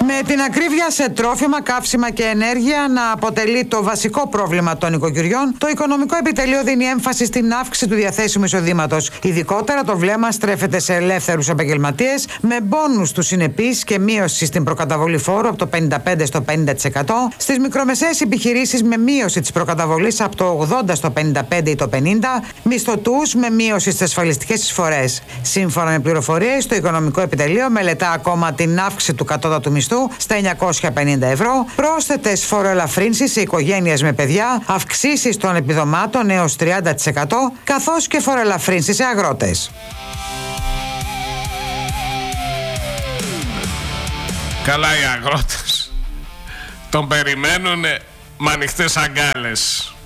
Με την ακρίβεια σε τρόφιμα, καύσιμα και ενέργεια να αποτελεί το βασικό πρόβλημα των οικοκυριών, το Οικονομικό Επιτελείο δίνει έμφαση στην αύξηση του διαθέσιμου εισοδήματος. Ειδικότερα το βλέμμα στρέφεται σε ελεύθερους επαγγελματίες, με μπόνους του συνεπείς και μείωση στην προκαταβολή φόρου από το 55% στο 50%, στις μικρομεσαίες επιχειρήσεις με μείωση της προκαταβολής από το 80% στο 55% ή το 50%, μισθωτούς με μείωση στις ασφαλιστικές εισφορές. Σύμφωνα με πληροφορίες, το Οικονομικό Επιτελείο μελετά ακόμα την αύξηση του κατώτατου μισθού στα 950 ευρώ, πρόσθετες φοροελαφρύνσεις σε οικογένειες με παιδιά, αυξήσεις των επιδομάτων έως 30%, καθώς και φοροελαφρύνσεις σε αγρότες. Καλά οι αγρότες τον περιμένουν με ανοιχτές αγκάλες.